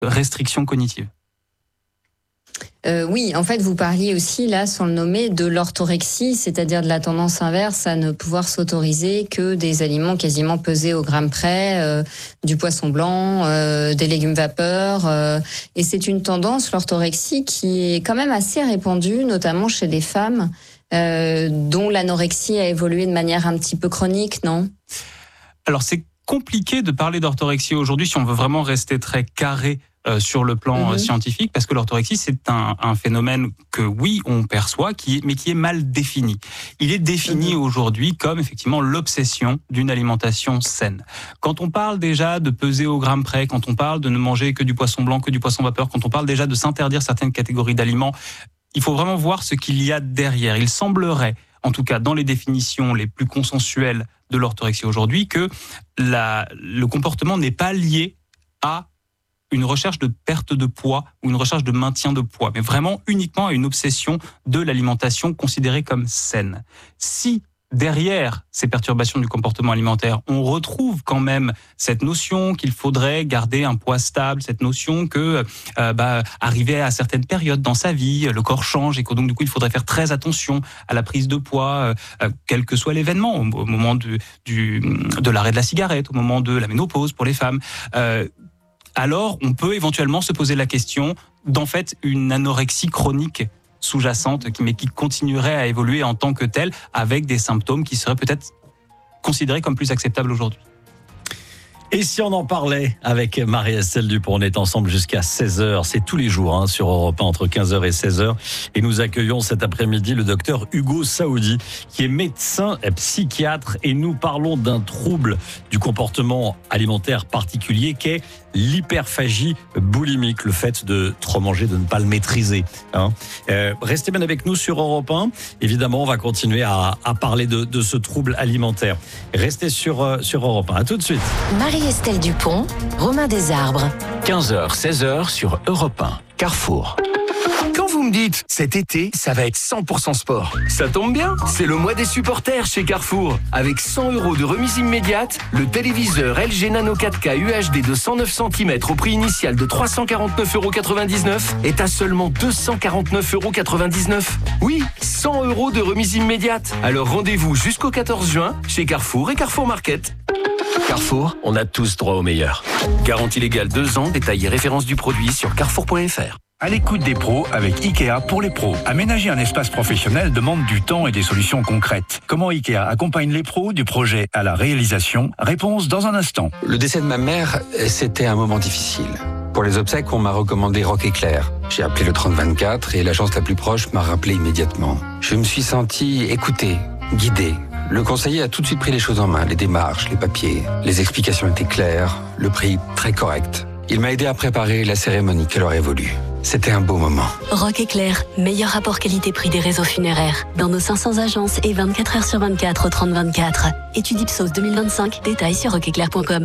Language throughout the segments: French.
restriction cognitive. Oui, en fait, vous parliez aussi, là, sans le nommer, de l'orthorexie, c'est-à-dire de la tendance inverse à ne pouvoir s'autoriser que des aliments quasiment pesés au gramme près, du poisson blanc, des légumes vapeur. Et c'est une tendance, l'orthorexie, qui est quand même assez répandue, notamment chez les femmes, dont l'anorexie a évolué de manière un petit peu chronique, non ? Alors, c'est compliqué de parler d'orthorexie aujourd'hui si on veut vraiment rester très carré sur le plan scientifique, parce que l'orthorexie, c'est un phénomène que, oui, on perçoit, mais qui est mal défini. Il est défini aujourd'hui comme, effectivement, l'obsession d'une alimentation saine. Quand on parle déjà de peser au gramme près, quand on parle de ne manger que du poisson blanc, que du poisson vapeur, quand on parle déjà de s'interdire certaines catégories d'aliments, il faut vraiment voir ce qu'il y a derrière. Il semblerait, en tout cas dans les définitions les plus consensuelles de l'orthorexie aujourd'hui, que le comportement n'est pas lié à une recherche de perte de poids ou une recherche de maintien de poids, mais vraiment uniquement à une obsession de l'alimentation considérée comme saine. Si derrière ces perturbations du comportement alimentaire, on retrouve quand même cette notion qu'il faudrait garder un poids stable, cette notion que arrivé à certaines périodes dans sa vie, le corps change et que donc du coup il faudrait faire très attention à la prise de poids, quel que soit l'événement, au moment de l'arrêt de la cigarette, au moment de la ménopause pour les femmes. Alors on peut éventuellement se poser la question d'en fait une anorexie chronique sous-jacente, mais qui continuerait à évoluer en tant que telle, avec des symptômes qui seraient peut-être considérés comme plus acceptables aujourd'hui. Et si on en parlait avec Marie-Estelle Dupont, on est ensemble jusqu'à 16h, c'est tous les jours sur Europe 1 entre 15h et 16h. Et nous accueillons cet après-midi le docteur Hugo Saoudi, qui est médecin et psychiatre, et nous parlons d'un trouble du comportement alimentaire particulier qu'est l'hyperphagie boulimique, le fait de trop manger, de ne pas le maîtriser. Restez bien avec nous sur Europe 1. Évidemment, on va continuer à parler de ce trouble alimentaire. Restez sur Europe 1. À tout de suite. Marie-Estelle Dupont, Romain Desarbres. 15h, 16h sur Europe 1, Carrefour. Quand vous me dites, cet été, ça va être 100% sport, ça tombe bien, c'est le mois des supporters chez Carrefour. Avec 100 € de remise immédiate, le téléviseur LG Nano 4K UHD de 109 cm au prix initial de 349,99 € est à seulement 249,99 €. Oui, 100 € de remise immédiate. Alors rendez-vous jusqu'au 14 juin chez Carrefour et Carrefour Market. Carrefour, on a tous droit au meilleur. Garantie légale 2 ans, détail et référence du produit sur carrefour.fr. À l'écoute des pros avec Ikea pour les pros. Aménager un espace professionnel demande du temps et des solutions concrètes. Comment Ikea accompagne les pros du projet à la réalisation? Réponse dans un instant. Le décès de ma mère, c'était un moment difficile. Pour les obsèques, on m'a recommandé Rock Éclair. J'ai appelé le 3024 et l'agence la plus proche m'a rappelé immédiatement. Je me suis senti écouté, guidé. Le conseiller a tout de suite pris les choses en main, les démarches, les papiers. Les explications étaient claires, le prix très correct. Il m'a aidé à préparer la cérémonie qu'elle aurait voulu. C'était un beau moment. Rock Éclair, meilleur rapport qualité-prix des réseaux funéraires. Dans nos 500 agences et 24 heures sur 24 au 3024. Étude Ipsos 2025, détails sur rockeclair.com.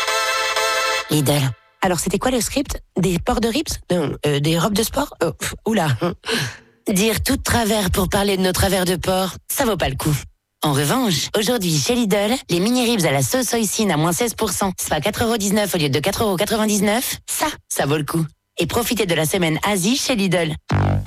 Lidl. Alors, c'était quoi le script? Des ports de rips? Non, des robes de sport? Oula. Dire tout de travers pour parler de nos travers de porc, ça vaut pas le coup. En revanche, aujourd'hui, chez Lidl, les mini-ribs à la sauce hoisin à moins 16%, soit 4,19 € au lieu de 4,99 €, ça vaut le coup. Et profitez de la semaine Asie chez Lidl.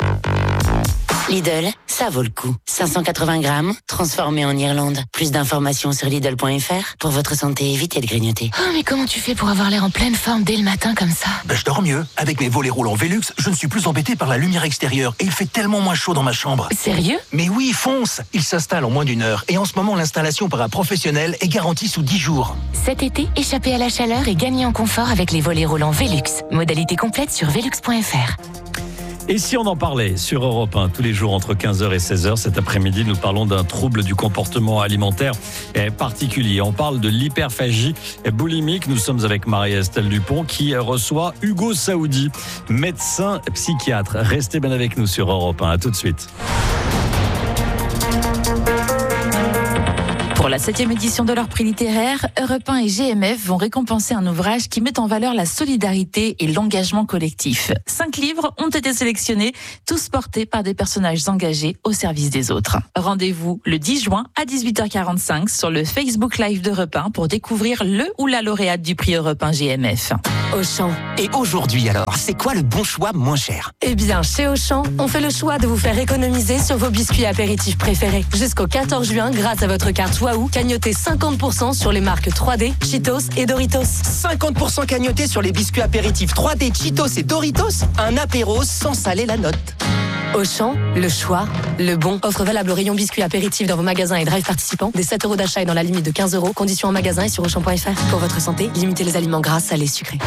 Lidl, ça vaut le coup. 580 grammes, transformé en Irlande. Plus d'informations sur Lidl.fr. Pour votre santé, évitez de grignoter. Oh, mais comment tu fais pour avoir l'air en pleine forme dès le matin comme ça? Je dors mieux. Avec mes volets roulants Velux, je ne suis plus embêté par la lumière extérieure et il fait tellement moins chaud dans ma chambre. Sérieux? Mais oui, fonce! Il s'installe en moins d'1 heure et en ce moment, l'installation par un professionnel est garantie sous 10 jours. Cet été, échappez à la chaleur et gagnez en confort avec les volets roulants Velux. Modalité complète sur velux.fr. Et si on en parlait sur Europe 1 tous les jours entre 15h et 16h, cet après-midi, nous parlons d'un trouble du comportement alimentaire particulier. On parle de l'hyperphagie boulimique. Nous sommes avec Marie-Estelle Dupont qui reçoit Hugo Saoudi, médecin psychiatre. Restez bien avec nous sur Europe 1. À tout de suite. Pour Pour la 7e édition de leur prix littéraire, Europe 1 et GMF vont récompenser un ouvrage qui met en valeur la solidarité et l'engagement collectif. 5 livres ont été sélectionnés, tous portés par des personnages engagés au service des autres. Rendez-vous le 10 juin à 18h45 sur le Facebook Live d'Europe 1 pour découvrir le ou la lauréate du prix Europe 1 GMF. Auchan. Et aujourd'hui alors, c'est quoi le bon choix moins cher? Eh bien, chez Auchan, on fait le choix de vous faire économiser sur vos biscuits apéritifs préférés. Jusqu'au 14 juin, grâce à votre carte Wahoo, cagnotez 50% sur les marques 3D, Cheetos et Doritos. 50% cagnoté sur les biscuits apéritifs 3D, Cheetos et Doritos. Un apéro sans saler la note. Auchan, le choix, le bon. Offre valable au rayon biscuits apéritifs dans vos magasins et drive participants. Des 7 € d'achat et dans la limite de 15 €. Conditions en magasin et sur Auchan.fr. Pour votre santé, limitez les aliments gras, salés, sucrés.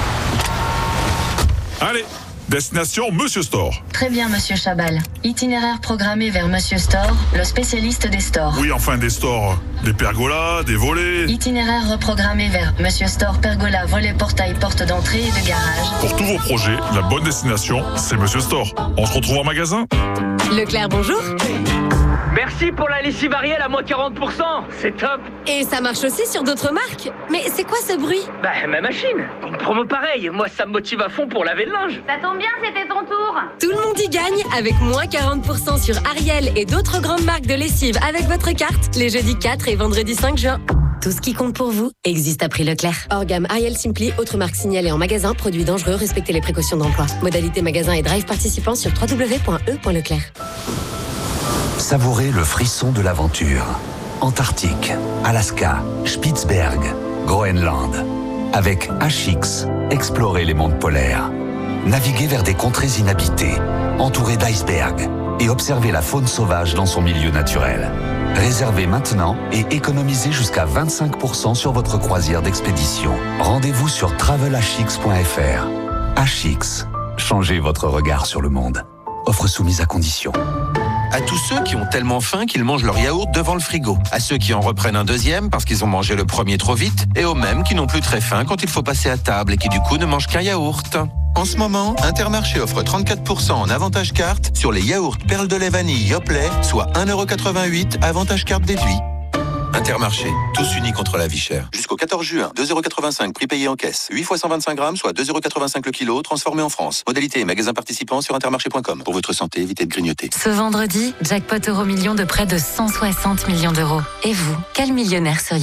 Allez, destination Monsieur Store. Très bien, Monsieur Chabal. Itinéraire programmé vers Monsieur Store, le spécialiste des stores. Oui, enfin des stores. Des pergolas, des volets. Itinéraire reprogrammé vers Monsieur Store, pergola, volet, portail, porte d'entrée et de garage. Pour tous vos projets, la bonne destination, c'est Monsieur Store. On se retrouve en magasin. Leclerc, bonjour. Merci pour la lessive Ariel à moins 40%, c'est top. Et ça marche aussi sur d'autres marques. Mais c'est quoi ce bruit? Bah, ma machine. Une promo pareille, moi ça me motive à fond pour laver le linge. Ça tombe bien, c'était ton tour. Tout le monde y gagne avec moins 40% sur Ariel et d'autres grandes marques de lessive avec votre carte les jeudis 4 et vendredi 5 juin. Tout ce qui compte pour vous existe à prix Leclerc. Hors gamme Ariel Simply, autres marques signalées en magasin, produits dangereux, respectez les précautions d'emploi. Modalité magasin et drive participants sur www.e.leclerc. Savourez le frisson de l'aventure. Antarctique, Alaska, Spitzberg, Groenland. Avec HX, explorez les mondes polaires. Naviguez vers des contrées inhabitées, entourées d'icebergs, et observez la faune sauvage dans son milieu naturel. Réservez maintenant et économisez jusqu'à 25% sur votre croisière d'expédition. Rendez-vous sur travelhx.fr. HX, changez votre regard sur le monde. Offre soumise à conditions. À tous ceux qui ont tellement faim qu'ils mangent leur yaourt devant le frigo. À ceux qui en reprennent un deuxième parce qu'ils ont mangé le premier trop vite. Et aux mêmes qui n'ont plus très faim quand il faut passer à table et qui du coup ne mangent qu'un yaourt. En ce moment, Intermarché offre 34% en avantage carte sur les yaourts perles de lait vanille Yoplait, soit 1,88 € avantage carte déduit. Intermarché, tous unis contre la vie chère. Jusqu'au 14 juin, 2,85 € prix payé en caisse. 8 fois 125 grammes, soit 2,85 € le kilo, transformé en France. Modalité et magasin participant sur intermarché.com. Pour votre santé, évitez de grignoter. Ce vendredi, jackpot Euro-Million de près de 160 millions d'euros. Et vous, quel millionnaire seriez-vous ?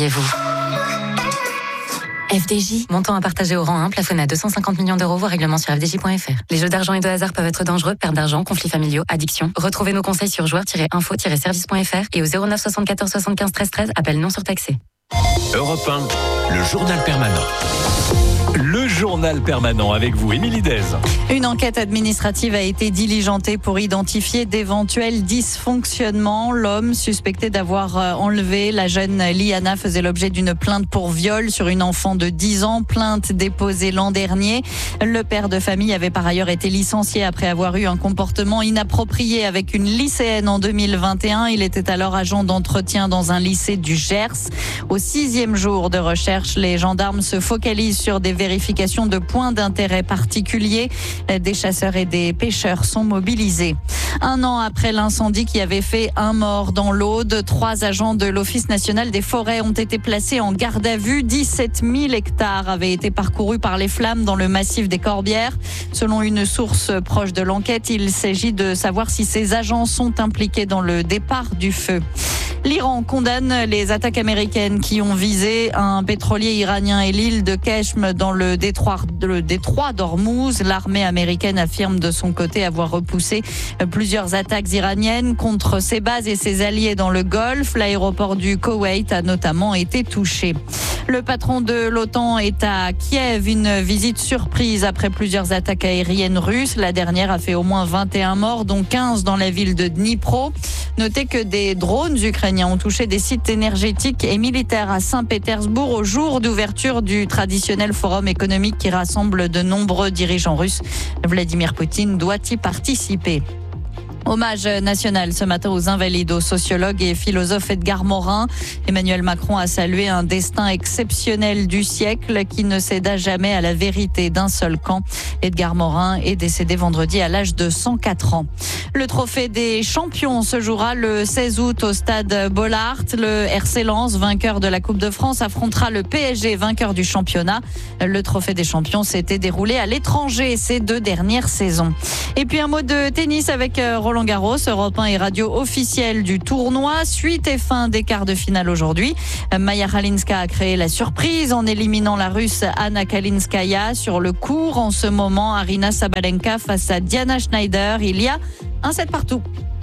FDJ, montant à partager au rang 1, plafonné à 250 millions d'euros, voire règlement sur fdj.fr. Les jeux d'argent et de hasard peuvent être dangereux, perte d'argent, conflits familiaux, addiction. Retrouvez nos conseils sur joueurs-info-service.fr et au 09 74 75 13 13, appel non surtaxé. Europe 1, le journal permanent. Le journal permanent avec vous, Émilie Dez. Une enquête administrative a été diligentée pour identifier d'éventuels dysfonctionnements. L'homme suspecté d'avoir enlevé la jeune Liana faisait l'objet d'une plainte pour viol sur une enfant de 10 ans, plainte déposée l'an dernier. Le père de famille avait par ailleurs été licencié après avoir eu un comportement inapproprié avec une lycéenne en 2021. Il était alors agent d'entretien dans un lycée du Gers. Au 6e jour de recherche, les gendarmes se focalisent sur des vérification de points d'intérêt particuliers. Des chasseurs et des pêcheurs sont mobilisés. 1 an après l'incendie qui avait fait un mort dans l'Aude, 3 agents de l'Office national des forêts ont été placés en garde à vue. 17 000 hectares avaient été parcourus par les flammes dans le massif des Corbières. Selon une source proche de l'enquête, il s'agit de savoir si ces agents sont impliqués dans le départ du feu. L'Iran condamne les attaques américaines qui ont visé un pétrolier iranien et l'île de Keshm dans le détroit d'Ormuz. L'armée américaine affirme de son côté avoir repoussé plusieurs attaques iraniennes contre ses bases et ses alliés dans le Golfe. L'aéroport du Koweït a notamment été touché. Le patron de l'OTAN est à Kiev, une visite surprise après plusieurs attaques aériennes russes. La dernière a fait au moins 21 morts, dont 15 dans la ville de Dnipro. Notez que des drones ukrainiens ont touché des sites énergétiques et militaires à Saint-Pétersbourg au jour d'ouverture du traditionnel forum économique qui rassemble de nombreux dirigeants russes. Vladimir Poutine doit y participer. Hommage national ce matin aux invalides, au sociologue et philosophe Edgar Morin. Emmanuel Macron a salué un destin exceptionnel du siècle qui ne céda jamais à la vérité d'un seul camp. Edgar Morin est décédé vendredi à l'âge de 104 ans. Le trophée des champions se jouera le 16 août au stade Bollaert. Le RC Lens, vainqueur de la Coupe de France, affrontera le PSG, vainqueur du championnat. Le trophée des champions s'était déroulé à l'étranger ces 2 dernières saisons. Et puis un mot de tennis avec Roland Garros, Europe 1 et radio officielle du tournoi. Suite et fin des quarts de finale aujourd'hui. Maya Kalinska a créé la surprise en éliminant la Russe Anna Kalinskaya sur le court. En ce moment, Aryna Sabalenka face à Diana Schneider. Il y a un set partout.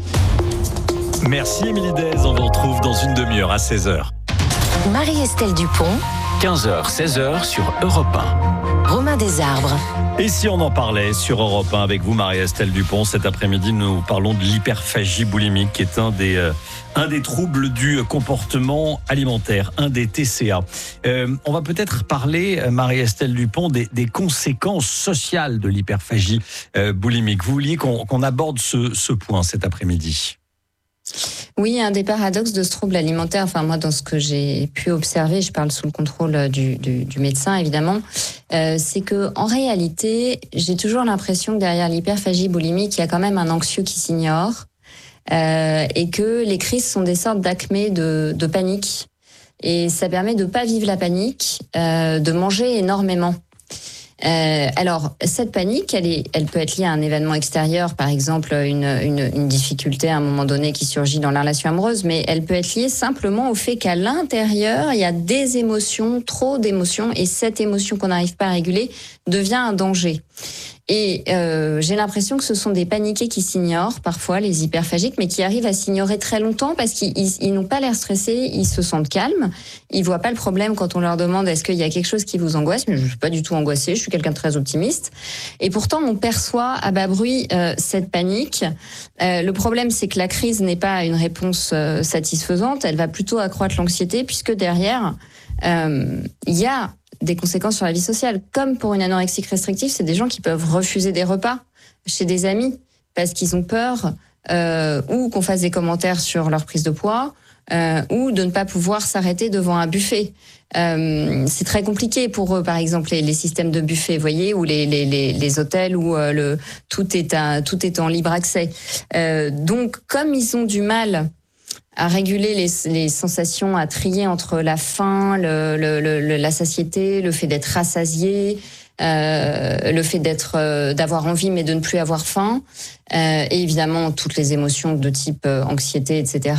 Merci Émilie Dez, on vous retrouve dans une demi-heure à 16h. Marie-Estelle Dupont, 15h, 16h sur Europe 1. Romain Desarbres. Et si on en parlait sur Europe 1 avec vous, Marie-Estelle Dupont, cet après-midi, nous parlons de l'hyperphagie boulimique, qui est un des troubles du comportement alimentaire, un des TCA. On va peut-être parler, Marie-Estelle Dupont, des conséquences sociales de l'hyperphagie boulimique. Vous vouliez qu'on aborde ce point cet après-midi? Oui, un des paradoxes de ce trouble alimentaire, enfin moi dans ce que j'ai pu observer, je parle sous le contrôle du médecin évidemment, c'est que en réalité, j'ai toujours l'impression que derrière l'hyperphagie boulimique, il y a quand même un anxieux qui s'ignore et que les crises sont des sortes d'acmé de panique. Et ça permet de pas vivre la panique, de manger énormément. Alors, cette panique, elle peut être liée à un événement extérieur, par exemple une difficulté à un moment donné qui surgit dans la relation amoureuse, mais elle peut être liée simplement au fait qu'à l'intérieur, il y a des émotions, trop d'émotions, et cette émotion qu'on n'arrive pas à réguler devient un danger. Et j'ai l'impression que ce sont des paniqués qui s'ignorent parfois, les hyperphagiques, mais qui arrivent à s'ignorer très longtemps parce qu'ils n'ont pas l'air stressés, ils se sentent calmes, ils voient pas le problème quand on leur demande est-ce qu'il y a quelque chose qui vous angoisse. Mais je suis pas du tout angoissée, je suis quelqu'un de très optimiste. Et pourtant, on perçoit à bas bruit cette panique. Le problème, c'est que la crise n'est pas une réponse satisfaisante, elle va plutôt accroître l'anxiété puisque derrière, il y a des conséquences sur la vie sociale. Comme pour une anorexique restrictive, c'est des gens qui peuvent refuser des repas chez des amis parce qu'ils ont peur ou qu'on fasse des commentaires sur leur prise de poids ou de ne pas pouvoir s'arrêter devant un buffet. C'est très compliqué pour eux, par exemple, les systèmes de buffet, vous voyez, ou les hôtels où tout est en libre accès. Donc, comme ils ont du mal à réguler les sensations, à trier entre la faim, la satiété, le fait d'être rassasié, le fait d'avoir envie mais de ne plus avoir faim, et évidemment toutes les émotions de type anxiété, etc.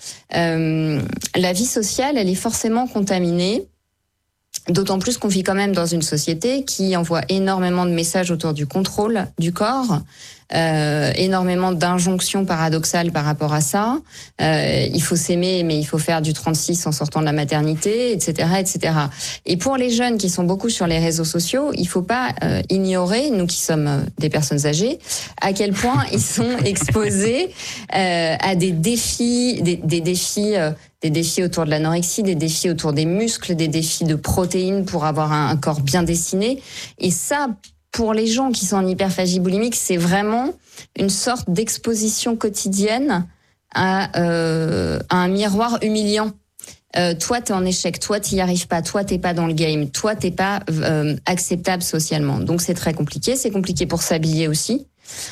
La vie sociale, elle est forcément contaminée. D'autant plus qu'on vit quand même dans une société qui envoie énormément de messages autour du contrôle du corps, énormément d'injonctions paradoxales par rapport à ça. Il faut s'aimer, mais il faut faire du 36 en sortant de la maternité, etc., etc. Et pour les jeunes qui sont beaucoup sur les réseaux sociaux, il faut pas ignorer, nous qui sommes des personnes âgées, à quel point ils sont exposés à des défis, des défis autour de l'anorexie, des défis autour des muscles, des défis de protéines pour avoir un corps bien dessiné. Et ça, pour les gens qui sont en hyperphagie boulimique, c'est vraiment une sorte d'exposition quotidienne à un miroir humiliant. Toi, t'es en échec, toi, t'y arrives pas, toi, t'es pas dans le game, toi, t'es pas acceptable socialement. Donc, c'est très compliqué. C'est compliqué pour s'habiller aussi.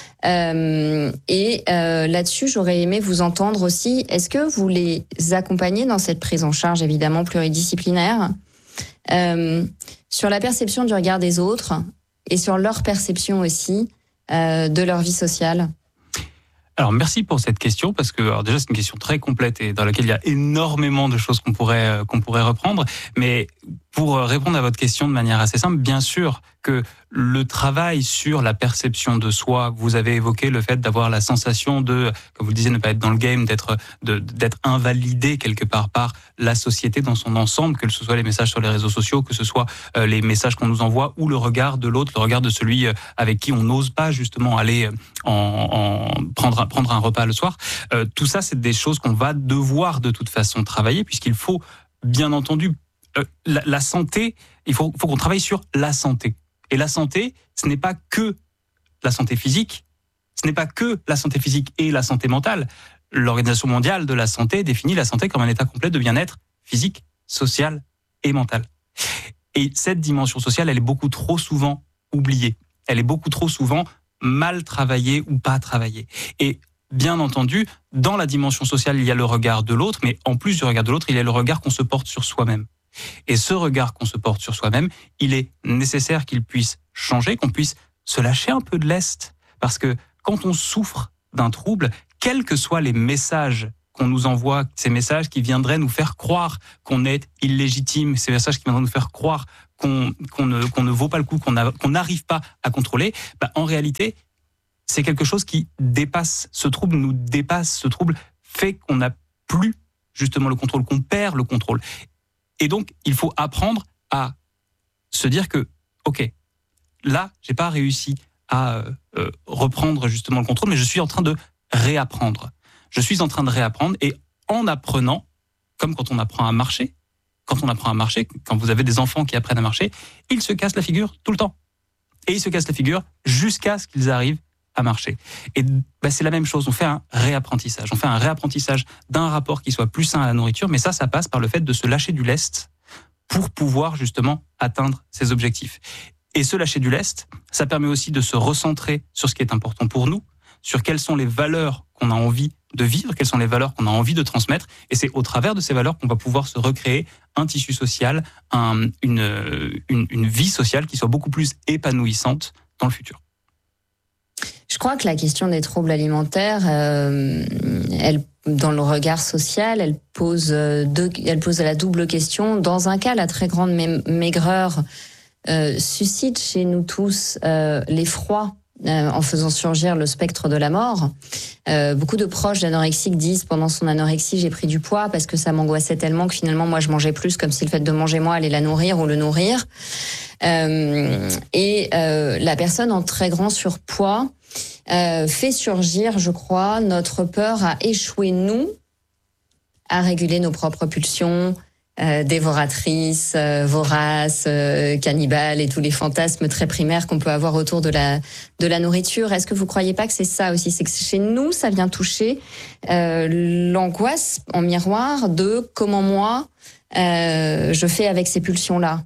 Là-dessus, j'aurais aimé vous entendre aussi. Est-ce que vous les accompagnez dans cette prise en charge, évidemment pluridisciplinaire, sur la perception du regard des autres et sur leur perception aussi de leur vie sociale? Alors merci pour cette question parce que alors déjà c'est une question très complète et dans laquelle il y a énormément de choses qu'on pourrait reprendre. Mais pour répondre à votre question de manière assez simple, bien sûr que le travail sur la perception de soi, vous avez évoqué le fait d'avoir la sensation de, comme vous le disiez, ne pas être dans le game, d'être invalidé quelque part par la société dans son ensemble, que ce soit les messages sur les réseaux sociaux, que ce soit les messages qu'on nous envoie ou le regard de l'autre, le regard de celui avec qui on n'ose pas justement aller prendre un repas le soir. Tout ça, c'est des choses qu'on va devoir de toute façon travailler puisqu'il faut bien entendu la santé, il faut qu'on travaille sur la santé. Et la santé, ce n'est pas que la santé physique, Ce n'est pas que la santé physique et la santé mentale. L'Organisation mondiale de la santé définit la santé comme un état complet de bien-être physique, social et mental. Et cette dimension sociale, elle est beaucoup trop souvent oubliée. Elle est beaucoup trop souvent mal travaillée ou pas travaillée. Et bien entendu, dans la dimension sociale, il y a le regard de l'autre, mais en plus du regard de l'autre, il y a le regard qu'on se porte sur soi-même. Et ce regard qu'on se porte sur soi-même, il est nécessaire qu'il puisse changer, qu'on puisse se lâcher un peu de lest. Parce que quand on souffre d'un trouble, quels que soient les messages qu'on nous envoie, ces messages qui viendraient nous faire croire qu'on est illégitime, ces messages qui viendraient nous faire croire qu'on ne vaut pas le coup, qu'on n'arrive pas à contrôler, en réalité, c'est quelque chose qui dépasse ce trouble, nous dépasse ce trouble, fait qu'on n'a plus justement le contrôle, qu'on perd le contrôle. Et donc, il faut apprendre à se dire que, ok, là, j'ai pas réussi à reprendre justement le contrôle, mais je suis en train de réapprendre. Je suis en train de réapprendre, et en apprenant, comme quand on apprend à marcher, quand vous avez des enfants qui apprennent à marcher, ils se cassent la figure tout le temps. Et ils se cassent la figure jusqu'à ce qu'ils arrivent à marcher. Et c'est la même chose, on fait un réapprentissage. On fait un réapprentissage d'un rapport qui soit plus sain à la nourriture, mais ça passe par le fait de se lâcher du lest pour pouvoir justement atteindre ses objectifs. Et se lâcher du lest, ça permet aussi de se recentrer sur ce qui est important pour nous, sur quelles sont les valeurs qu'on a envie de vivre, quelles sont les valeurs qu'on a envie de transmettre. Et c'est au travers de ces valeurs qu'on va pouvoir se recréer un tissu social, une vie sociale qui soit beaucoup plus épanouissante dans le futur. Je crois que la question des troubles alimentaires, dans le regard social, elle pose la double question. Dans un cas, la très grande maigreur suscite chez nous tous l'effroi en faisant surgir le spectre de la mort. Beaucoup de proches d'anorexiques disent pendant son anorexie, j'ai pris du poids parce que ça m'angoissait tellement que finalement moi je mangeais plus, comme si le fait de manger moi allait la nourrir ou le nourrir. La personne en très grand surpoids fait surgir, je crois, notre peur à échouer, nous, à réguler nos propres pulsions, dévoratrices, voraces, cannibales et tous les fantasmes très primaires qu'on peut avoir autour de la nourriture. Est-ce que vous croyez pas que c'est ça aussi? C'est que chez nous, ça vient toucher l'angoisse en miroir de comment moi je fais avec ces pulsions-là.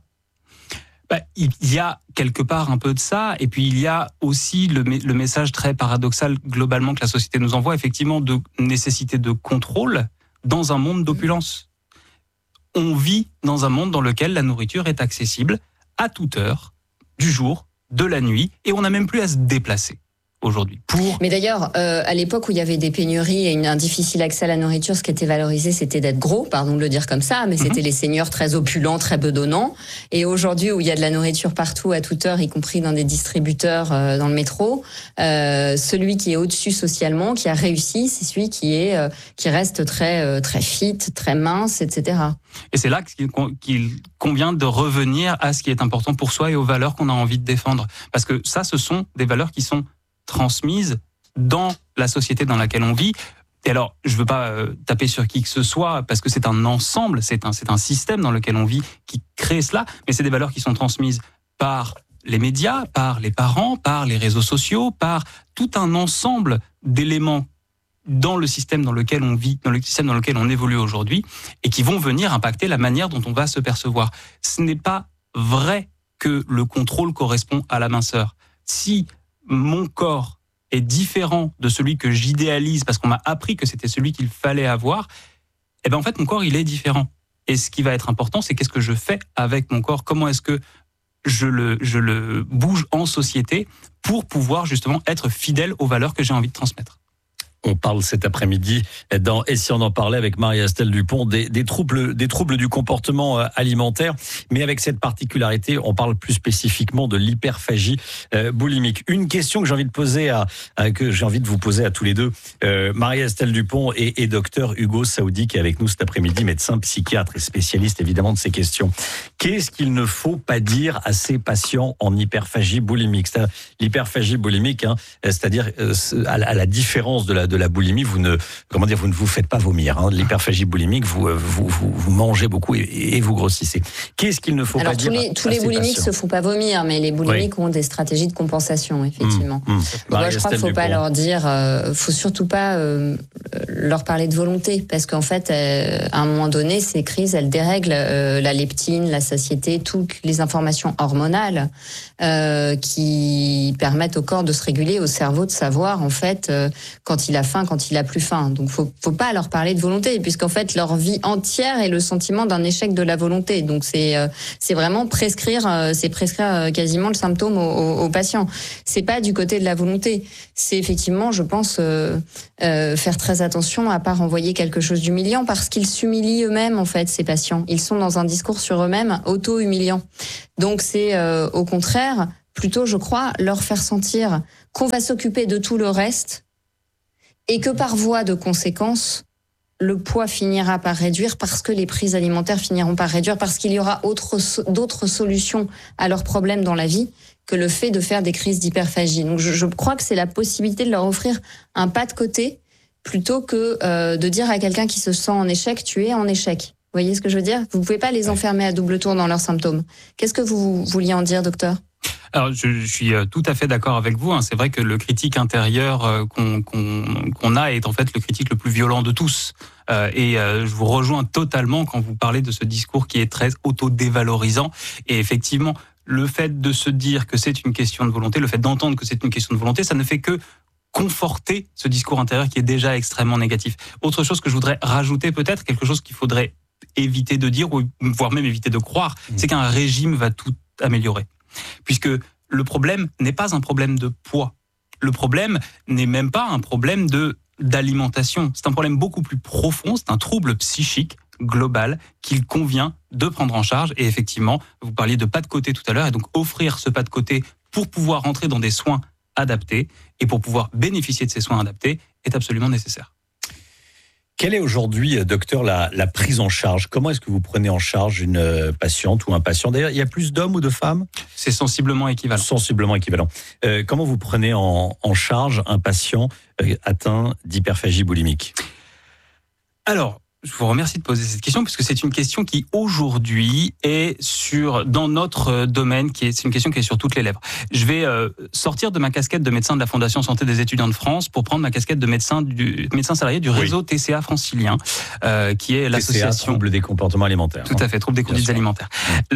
Il y a quelque part un peu de ça, et puis il y a aussi le message très paradoxal globalement que la société nous envoie, effectivement, de nécessité de contrôle dans un monde d'opulence. On vit dans un monde dans lequel la nourriture est accessible à toute heure, du jour, de la nuit, et on n'a même plus à se déplacer aujourd'hui. Mais d'ailleurs, à l'époque où il y avait des pénuries et un difficile accès à la nourriture, ce qui était valorisé, c'était d'être gros, pardon de le dire comme ça, mais c'était les seigneurs très opulents, très bedonnants. Et aujourd'hui, où il y a de la nourriture partout, à toute heure, y compris dans des distributeurs dans le métro, celui qui est au-dessus socialement, qui a réussi, c'est celui qui reste très très fit, très mince, etc. Et c'est là qu'il convient de revenir à ce qui est important pour soi et aux valeurs qu'on a envie de défendre. Parce que ça, ce sont des valeurs qui sont transmises dans la société dans laquelle on vit. Et alors, je ne veux pas taper sur qui que ce soit, parce que c'est un ensemble, c'est un système dans lequel on vit qui crée cela, mais c'est des valeurs qui sont transmises par les médias, par les parents, par les réseaux sociaux, par tout un ensemble d'éléments dans le système dans lequel on vit, dans le système dans lequel on évolue aujourd'hui, et qui vont venir impacter la manière dont on va se percevoir. Ce n'est pas vrai que le contrôle correspond à la minceur. Si mon corps est différent de celui que j'idéalise parce qu'on m'a appris que c'était celui qu'il fallait avoir, en fait, mon corps, il est différent. Et ce qui va être important, c'est qu'est-ce que je fais avec mon corps, comment est-ce que je le bouge en société pour pouvoir justement être fidèle aux valeurs que j'ai envie de transmettre. On parle cet après-midi dans Et si on en parlait avec Marie-Estelle Dupont des troubles du comportement alimentaire, mais avec cette particularité, on parle plus spécifiquement de l'hyperphagie boulimique. Une question que j'ai envie de vous poser à tous les deux, Marie-Estelle Dupont et docteur Hugo Saoudi qui est avec nous cet après-midi, médecin psychiatre et spécialiste évidemment de ces questions. Qu'est-ce qu'il ne faut pas dire à ces patients en hyperphagie boulimique? L'hyperphagie boulimique, c'est-à-dire à la différence de de la boulimie, vous ne vous faites pas vomir. Hein. L'hyperphagie boulimique, vous mangez beaucoup et vous grossissez. Qu'est-ce qu'il ne faut pas dire? Tous les boulimiques se font pas vomir, mais les boulimiques ont des stratégies de compensation, effectivement. Moi, je crois qu'il faut pas leur dire, faut surtout pas leur parler de volonté, parce qu'en fait, à un moment donné, ces crises, elles dérèglent la leptine, la satiété, toutes les informations hormonales qui permettent au corps de se réguler, au cerveau de savoir en fait quand il a faim, quand il a plus faim. Donc faut pas leur parler de volonté, puisqu'en fait leur vie entière est le sentiment d'un échec de la volonté. Donc c'est vraiment prescrire quasiment le symptôme aux patients. C'est pas du côté de la volonté. C'est effectivement, je pense, faire très attention à pas renvoyer quelque chose d'humiliant, parce qu'ils s'humilient eux-mêmes en fait, ces patients. Ils sont dans un discours sur eux-mêmes auto-humiliant. Donc c'est au contraire plutôt, je crois, leur faire sentir qu'on va s'occuper de tout le reste et que par voie de conséquence, le poids finira par réduire, parce que les prises alimentaires finiront par réduire, parce qu'il y aura d'autres solutions à leurs problèmes dans la vie que le fait de faire des crises d'hyperphagie. Donc je crois que c'est la possibilité de leur offrir un pas de côté plutôt que de dire à quelqu'un qui se sent en échec, tu es en échec. Vous voyez ce que je veux dire? Vous ne pouvez pas les enfermer à double tour dans leurs symptômes. Qu'est-ce que vous vouliez en dire, docteur? Alors, je suis tout à fait d'accord avec vous. C'est vrai que le critique intérieur qu'on a est en fait le critique le plus violent de tous. Je vous rejoins totalement quand vous parlez de ce discours qui est très auto-dévalorisant. Et effectivement, le fait de se dire que c'est une question de volonté, le fait d'entendre que c'est une question de volonté, ça ne fait que conforter ce discours intérieur qui est déjà extrêmement négatif. Autre chose que je voudrais rajouter, peut-être, quelque chose qu'il faudrait éviter de dire, ou voire même éviter de croire, c'est qu'un régime va tout améliorer. Puisque le problème n'est pas un problème de poids. Le problème n'est même pas un problème d'alimentation. C'est un problème beaucoup plus profond, c'est un trouble psychique global qu'il convient de prendre en charge. Et effectivement, vous parliez de pas de côté tout à l'heure, et donc offrir ce pas de côté pour pouvoir rentrer dans des soins adaptés et pour pouvoir bénéficier de ces soins adaptés est absolument nécessaire. Quelle est aujourd'hui, docteur, la prise en charge? Comment est-ce que vous prenez en charge une patiente ou un patient? D'ailleurs, il y a plus d'hommes ou de femmes? C'est sensiblement équivalent. Sensiblement équivalent. Comment vous prenez en charge un patient atteint d'hyperphagie boulimique? Alors, je vous remercie de poser cette question, puisque c'est une question qui aujourd'hui est dans notre domaine, c'est une question qui est sur toutes les lèvres. Je vais sortir de ma casquette de médecin de la Fondation Santé des étudiants de France pour prendre ma casquette de médecin salarié du réseau TCA francilien, qui est l'association... Troubles des comportements alimentaires. Tout à fait, troubles des conduites alimentaires.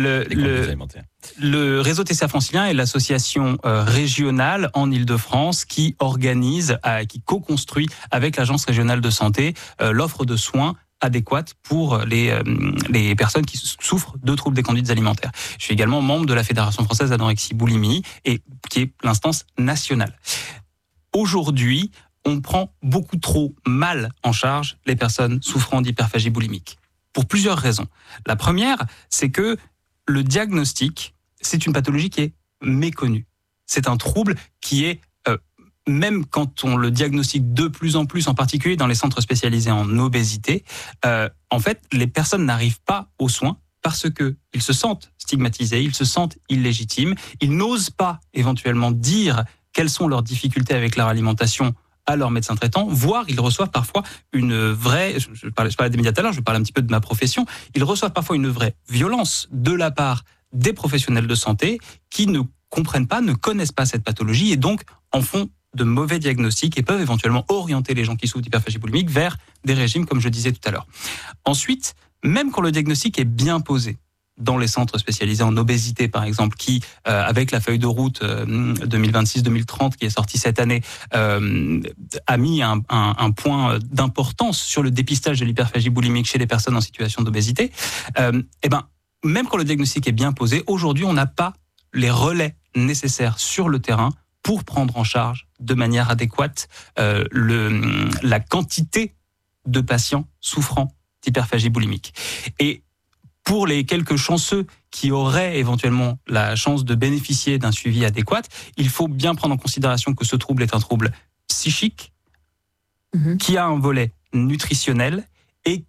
Le réseau TCA francilien est l'association régionale en Île-de-France qui organise, qui co-construit avec l'Agence régionale de santé l'offre de soins adéquate pour les personnes qui souffrent de troubles des conduites alimentaires. Je suis également membre de la Fédération française d'anorexie boulimie, et qui est l'instance nationale. Aujourd'hui, on prend beaucoup trop mal en charge les personnes souffrant d'hyperphagie boulimique, pour plusieurs raisons. La première, c'est que le diagnostic, c'est une pathologie qui est méconnue. C'est un trouble qui est même quand on le diagnostique de plus en plus, en particulier dans les centres spécialisés en obésité, en fait, les personnes n'arrivent pas aux soins parce qu'ils se sentent stigmatisés, ils se sentent illégitimes, ils n'osent pas éventuellement dire quelles sont leurs difficultés avec leur alimentation à leur médecin traitant, voire ils reçoivent parfois une vraie, je parlais des médias tout à l'heure, je parle un petit peu de ma profession, ils reçoivent parfois une vraie violence de la part des professionnels de santé qui ne comprennent pas, ne connaissent pas cette pathologie et donc en font de mauvais diagnostics et peuvent éventuellement orienter les gens qui souffrent d'hyperphagie boulimique vers des régimes, comme je disais tout à l'heure. Ensuite, même quand le diagnostic est bien posé, dans les centres spécialisés en obésité, par exemple, qui, avec la feuille de route 2026-2030 qui est sortie cette année, a mis un point d'importance sur le dépistage de l'hyperphagie boulimique chez les personnes en situation d'obésité, même quand le diagnostic est bien posé, aujourd'hui, on n'a pas les relais nécessaires sur le terrain pour prendre en charge de manière adéquate la quantité de patients souffrant d'hyperphagie boulimique. Et pour les quelques chanceux qui auraient éventuellement la chance de bénéficier d'un suivi adéquat, il faut bien prendre en considération que ce trouble est un trouble psychique, qui a un volet nutritionnel et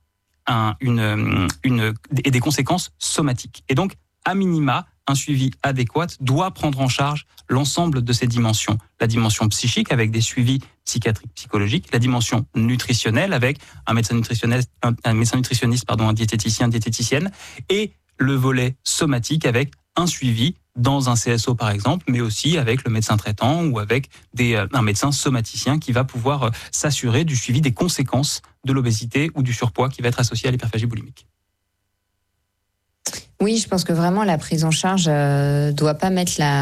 des conséquences somatiques. Et donc, à minima, un suivi adéquat doit prendre en charge l'ensemble de ces dimensions. La dimension psychique avec des suivis psychiatrique, psychologique, la dimension nutritionnelle avec un médecin nutritionniste, un diététicien, diététicienne, et le volet somatique avec un suivi dans un CSO par exemple, mais aussi avec le médecin traitant ou avec un médecin somaticien qui va pouvoir s'assurer du suivi des conséquences de l'obésité ou du surpoids qui va être associé à l'hyperphagie boulimique. Oui, je pense que vraiment la prise en charge doit pas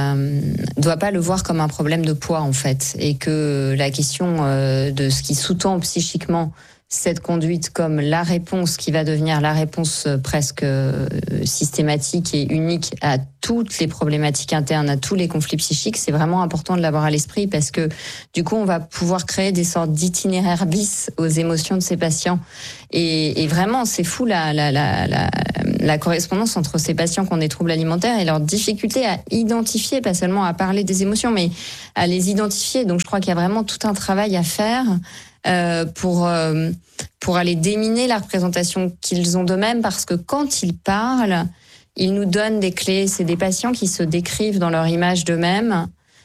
le voir comme un problème de poids en fait, et que la question de ce qui sous-tend psychiquement cette conduite comme la réponse qui va devenir la réponse presque systématique et unique à toutes les problématiques internes, à tous les conflits psychiques, c'est vraiment important de l'avoir à l'esprit parce que du coup on va pouvoir créer des sortes d'itinéraires bis aux émotions de ces patients et vraiment c'est fou la correspondance entre ces patients qui ont des troubles alimentaires et leur difficulté à identifier, pas seulement à parler des émotions mais à les identifier. Donc je crois qu'il y a vraiment tout un travail à faire pour aller déminer la représentation qu'ils ont d'eux-mêmes, parce que quand ils parlent, ils nous donnent des clés. C'est des patients qui se décrivent dans leur image d'eux-mêmes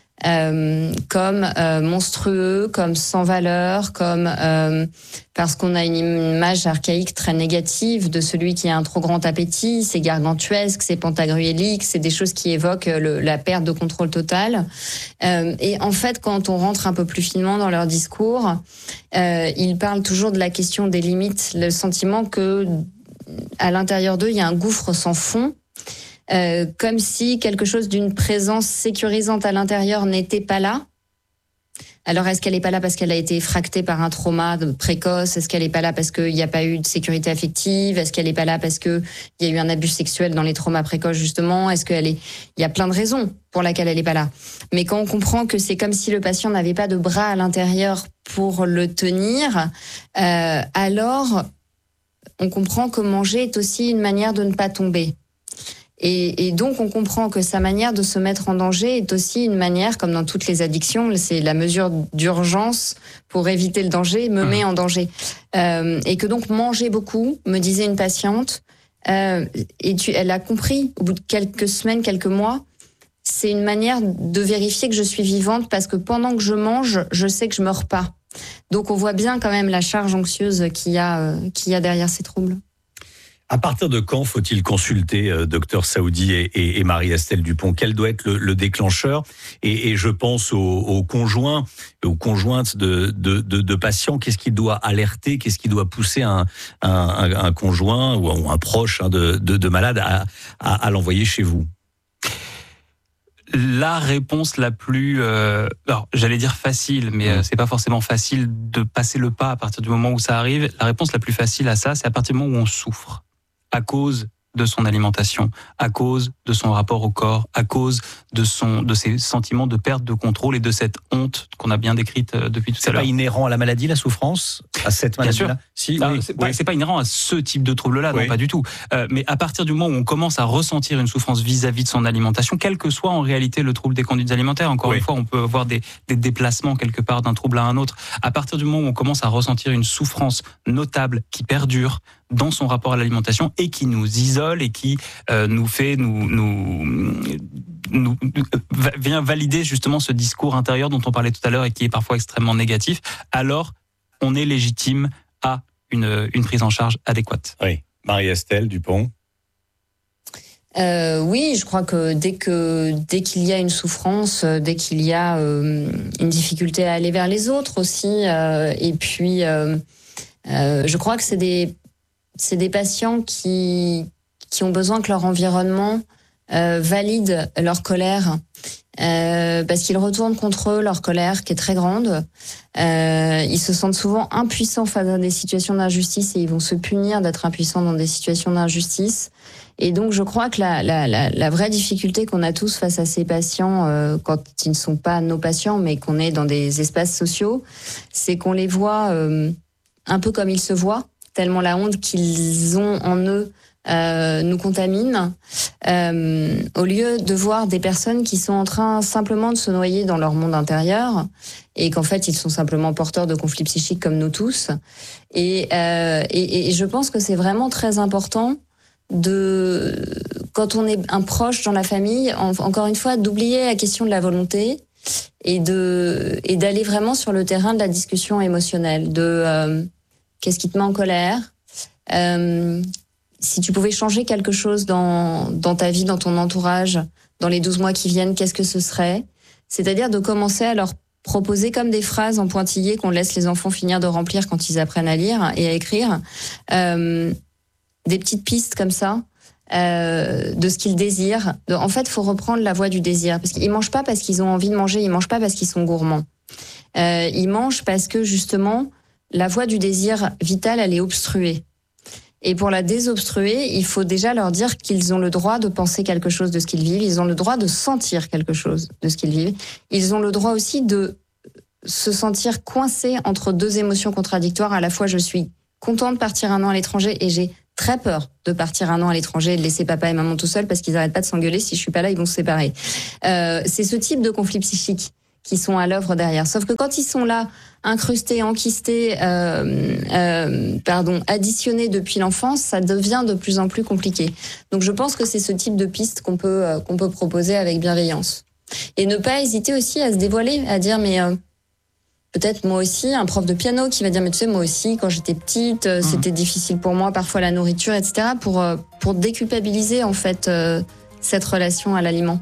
comme monstrueux, comme sans valeur, comme parce qu'on a une image archaïque très négative de celui qui a un trop grand appétit, c'est gargantuesque, c'est pantagruélique, c'est des choses qui évoquent la perte de contrôle total. Et en fait, quand on rentre un peu plus finement dans leur discours, ils parlent toujours de la question des limites, le sentiment que à l'intérieur d'eux, il y a un gouffre sans fond. Comme si quelque chose d'une présence sécurisante à l'intérieur n'était pas là. Alors est-ce qu'elle n'est pas là parce qu'elle a été fractée par un trauma précoce? Est-ce qu'elle n'est pas là parce qu'il n'y a pas eu de sécurité affective? Est-ce qu'elle n'est pas là parce qu'il y a eu un abus sexuel dans les traumas précoces justement? Il y a plein de raisons pour lesquelles elle n'est pas là. Mais quand on comprend que c'est comme si le patient n'avait pas de bras à l'intérieur pour le tenir, alors on comprend que manger est aussi une manière de ne pas tomber. Et donc, on comprend que sa manière de se mettre en danger est aussi une manière, comme dans toutes les addictions, c'est la mesure d'urgence pour éviter le danger, me met en danger. Et que donc, manger beaucoup, me disait une patiente, elle a compris, au bout de quelques semaines, quelques mois, c'est une manière de vérifier que je suis vivante parce que pendant que je mange, je sais que je meurs pas. Donc, on voit bien quand même la charge anxieuse qu'il y a derrière ces troubles. À partir de quand faut-il consulter Dr Saoudi et Marie-Estelle Dupont? Quel doit être le déclencheur? Et je pense aux conjoints, aux conjointes de patients. Qu'est-ce qui doit alerter? Qu'est-ce qui doit pousser un conjoint ou un proche de malade à l'envoyer chez vous? La réponse la plus, alors j'allais dire facile, mais c'est pas forcément facile de passer le pas à partir du moment où ça arrive. La réponse la plus facile à ça, c'est à partir du moment où on souffre. À cause de son alimentation, à cause de son rapport au corps, à cause de ses sentiments de perte de contrôle et de cette honte qu'on a bien décrite depuis tout à l'heure. C'est pas inhérent à la maladie, la souffrance, à cette maladie-là? Si, oui, c'est pas inhérent à ce type de trouble-là, non, pas du tout. Mais à partir du moment où on commence à ressentir une souffrance vis-à-vis de son alimentation, quel que soit en réalité le trouble des conduites alimentaires, encore une fois, on peut avoir des déplacements quelque part d'un trouble à un autre. À partir du moment où on commence à ressentir une souffrance notable qui perdure dans son rapport à l'alimentation et qui nous isole et qui vient valider justement ce discours intérieur dont on parlait tout à l'heure et qui est parfois extrêmement négatif, alors on est légitime à une prise en charge adéquate. Oui. Marie-Estelle Dupont. Oui, je crois que dès qu'il y a une souffrance, dès qu'il y a une difficulté à aller vers les autres aussi, et puis je crois que c'est des patients qui ont besoin que leur environnement valide leur colère, parce qu'ils retournent contre eux leur colère qui est très grande. Ils se sentent souvent impuissants face à des situations d'injustice et ils vont se punir d'être impuissants dans des situations d'injustice. Et donc je crois que la vraie difficulté qu'on a tous face à ces patients, quand ils ne sont pas nos patients mais qu'on est dans des espaces sociaux, c'est qu'on les voit un peu comme ils se voient, tellement la honte qu'ils ont en eux nous contamine, au lieu de voir des personnes qui sont en train simplement de se noyer dans leur monde intérieur et qu'en fait ils sont simplement porteurs de conflits psychiques comme nous tous. Et je pense que c'est vraiment très important quand on est un proche dans la famille, encore une fois, d'oublier la question de la volonté et d'aller vraiment sur le terrain de la discussion émotionnelle, qu'est-ce qui te met en colère, si tu pouvais changer quelque chose dans ta vie, dans ton entourage, dans les 12 mois qui viennent, qu'est-ce que ce serait? C'est-à-dire de commencer à leur proposer comme des phrases en pointillé qu'on laisse les enfants finir de remplir quand ils apprennent à lire et à écrire, des petites pistes comme ça, de ce qu'ils désirent. En fait, il faut reprendre la voie du désir, parce qu'ils mangent pas parce qu'ils ont envie de manger, ils mangent pas parce qu'ils sont gourmands. Ils mangent parce que justement, la voie du désir vital, elle est obstruée. Et pour la désobstruer, il faut déjà leur dire qu'ils ont le droit de penser quelque chose de ce qu'ils vivent, ils ont le droit de sentir quelque chose de ce qu'ils vivent. Ils ont le droit aussi de se sentir coincés entre deux émotions contradictoires. À la fois, je suis contente de partir un an à l'étranger et j'ai très peur de partir un an à l'étranger et de laisser papa et maman tout seuls parce qu'ils n'arrêtent pas de s'engueuler. Si je suis pas là, ils vont se séparer. C'est ce type de conflits psychiques qui sont à l'œuvre derrière. Sauf que quand ils sont là, incrustés, enquistés, additionnés depuis l'enfance, ça devient de plus en plus compliqué. Donc je pense que c'est ce type de piste qu'on peut proposer avec bienveillance. Et ne pas hésiter aussi à se dévoiler, à dire mais peut-être moi aussi, un prof de piano qui va dire mais tu sais moi aussi quand j'étais petite c'était difficile pour moi parfois la nourriture, etc. pour déculpabiliser en fait cette relation à l'aliment.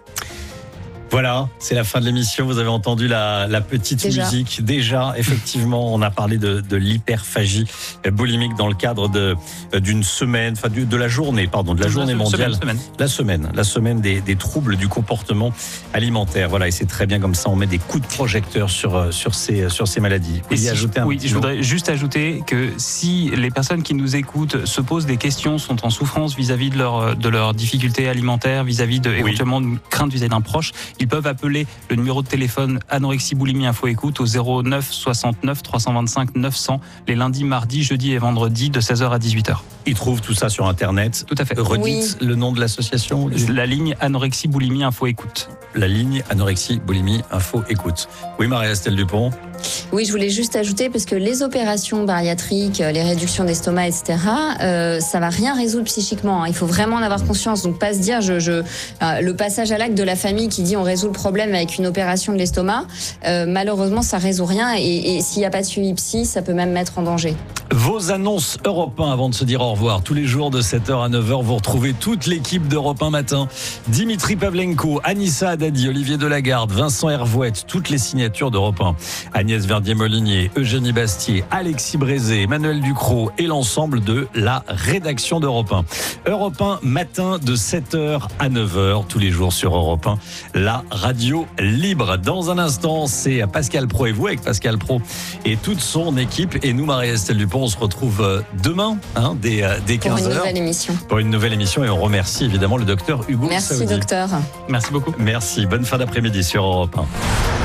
Voilà, c'est la fin de l'émission. Vous avez entendu la petite musique. Déjà, effectivement, on a parlé de l'hyperphagie boulimique dans le cadre d'une semaine, enfin de la journée, de la journée mondiale. La semaine des troubles du comportement alimentaire. Voilà, et c'est très bien comme ça. On met des coups de projecteur sur ces maladies. Et je voudrais juste ajouter que si les personnes qui nous écoutent se posent des questions, sont en souffrance vis-à-vis de leurs difficultés alimentaires, vis-à-vis éventuellement d'une crainte vis-à-vis d'un proche, ils peuvent appeler le numéro de téléphone Anorexie Boulimie Info Écoute au 09 69 325 900 les lundis, mardis, jeudis et vendredis de 16h à 18h. Ils trouvent tout ça sur Internet. Tout à fait. Redites le nom de l'association. La ligne Anorexie Boulimie Info Écoute. La ligne Anorexie Boulimie Info Écoute. Oui, Marie-Estelle Dupont. Oui, je voulais juste ajouter, parce que les opérations bariatriques, les réductions d'estomac, etc., ça va rien résoudre psychiquement. Il faut vraiment en avoir conscience. Donc, pas se dire, le passage à l'acte de la famille qui dit on résout le problème avec une opération de l'estomac, malheureusement, ça résout rien. Et s'il n'y a pas de suivi psy, ça peut même mettre en danger. Vos annonces Europe 1 avant de se dire au revoir. Tous les jours de 7h à 9h, vous retrouvez toute l'équipe d'Europe 1 matin. Dimitri Pavlenko, Anissa Haddadi, Olivier Delagarde, Vincent Hervouette, toutes les signatures d'Europe 1. Agnès Verdier-Molinier, Eugénie Bastier, Alexis Brézé, Emmanuel Ducrot et l'ensemble de la rédaction d'Europe 1. Europe 1 matin de 7h à 9h, tous les jours sur Europe 1, la radio libre. Dans un instant, c'est Pascal Praud et vous avec Pascal Praud et toute son équipe. Et nous, Marie-Estelle Dupont, on se retrouve demain dès 15h. Pour une nouvelle émission. Pour une nouvelle émission et on remercie évidemment le docteur Hugo Merci Saoudi. Docteur. Merci beaucoup. Merci, bonne fin d'après-midi sur Europe 1.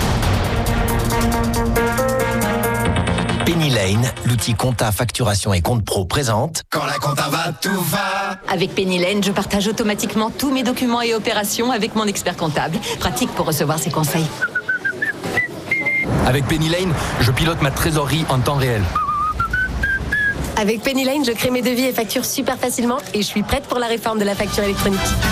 Penny Lane, l'outil compta, facturation et compte pro présente. Quand la compta va, tout va. Avec Penny Lane, je partage automatiquement tous mes documents et opérations avec mon expert comptable. Pratique pour recevoir ses conseils. Avec Penny Lane, je pilote ma trésorerie en temps réel. Avec Penny Lane, je crée mes devis et factures super facilement et je suis prête pour la réforme de la facture électronique.